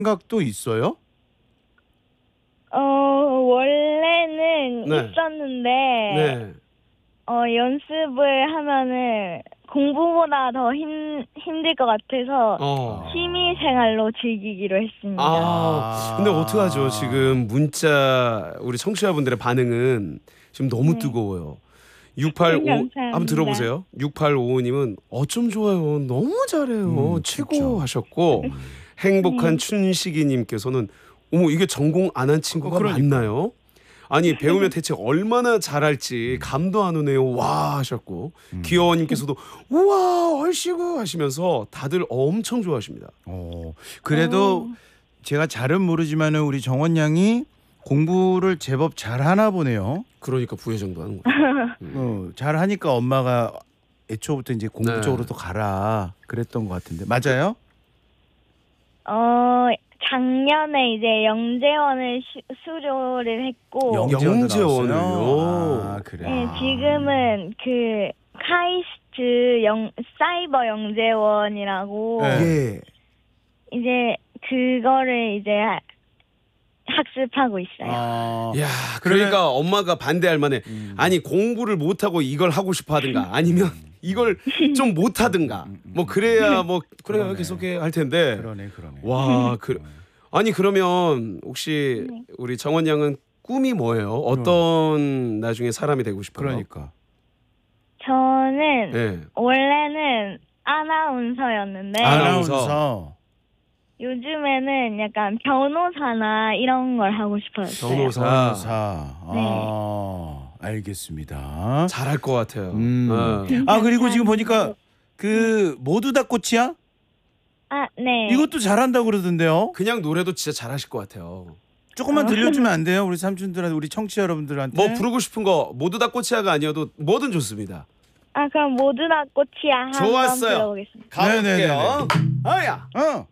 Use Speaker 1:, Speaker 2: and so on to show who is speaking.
Speaker 1: 생각도 있어요?
Speaker 2: 원래는
Speaker 3: 네.
Speaker 2: 있었는데
Speaker 3: 네.
Speaker 2: 연습을 하면은 공부보다 더 힘들 것 같아서 취미 생활로 즐기기로 했습니다.
Speaker 3: 근데 어떡하죠? 지금 문자 우리 청취자분들의 반응은 지금 너무 뜨거워요. 6855
Speaker 2: 감사합니다.
Speaker 3: 한번 들어보세요. 6855님은 어쩜 좋아요. 너무 잘해요. 최고
Speaker 1: 진짜.
Speaker 3: 하셨고 행복한 춘식이님께서는 어머 이게 전공 안 한 친구가 맞나요? 아니 배우면 대체 얼마나 잘할지 감도 안 오네요. 와 하셨고 귀여워님께서도 우와 얼씨구 하시면서 다들 엄청 좋아하십니다.
Speaker 1: 그래도 제가 잘은 모르지만은 우리 정원 양이 공부를 제법 잘하나 보네요.
Speaker 3: 그러니까 부회장도 하는 거죠.
Speaker 1: 잘하니까 엄마가 애초부터 이제 공부
Speaker 3: 네.
Speaker 1: 쪽으로 더 가라 그랬던 것 같은데 맞아요?
Speaker 2: 작년에 이제 영재원을 수료를 했고
Speaker 3: 영재원을요?
Speaker 1: 아, 그래.
Speaker 2: 네, 지금은 그 카이스트 사이버 영재원이라고
Speaker 1: 네.
Speaker 3: 예.
Speaker 2: 이제 그거를 이제 학습하고 있어요.
Speaker 3: 야, 그러니까 엄마가 반대할 만해. 아니 공부를 못 하고 이걸 하고 싶어 하든가 아니면 이걸 좀 못 하든가. 뭐 그래야 뭐 그래야
Speaker 1: 그러네.
Speaker 3: 계속해 할 텐데.
Speaker 1: 그러네.
Speaker 3: 와, 아니 그러면 혹시 우리 정원 양은 꿈이 뭐예요? 어떤 나중에 사람이 되고 싶어요?
Speaker 1: 그러니까.
Speaker 2: 저는
Speaker 3: 네.
Speaker 2: 원래는 아나운서였는데
Speaker 1: 아나운서.
Speaker 2: 요즘에는 약간 변호사나 이런 걸 하고 싶어요.
Speaker 3: 변호사.
Speaker 1: 알겠습니다.
Speaker 3: 잘할 것 같아요.
Speaker 1: 그리고 지금 보니까 그 모두 다 꽃이야?
Speaker 2: 네.
Speaker 1: 이것도 잘한다고 그러던데요.
Speaker 3: 그냥 노래도 진짜 잘하실 것 같아요.
Speaker 1: 조금만 들려주면 안 돼요? 우리 삼촌들한테, 우리 청취자 여러분들한테.
Speaker 3: 뭐 부르고 싶은 거 모두 다 꽃이야가 아니어도 뭐든 좋습니다.
Speaker 2: 그럼 모두 다 꽃이야 한번
Speaker 3: 좋았어요.
Speaker 2: 불러보겠습니다.
Speaker 3: 가볼게요.
Speaker 1: 네네네네.
Speaker 3: 아야.